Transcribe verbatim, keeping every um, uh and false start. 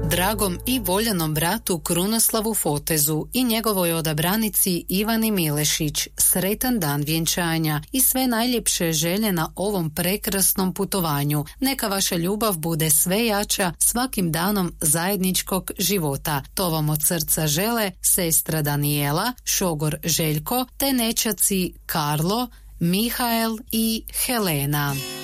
Dragom i voljenom bratu Krunoslavu Fotezu i njegovoj odabranici Ivani Milešić sretan dan vjenčanja i sve najljepše želje na ovom prekrasnom putovanju. Neka vaša ljubav bude sve jača svakim danom zajedničkog života. To vam od srca žele sestra Danijela, šogor Željko te nećaci Karlo, Mihael i Helena.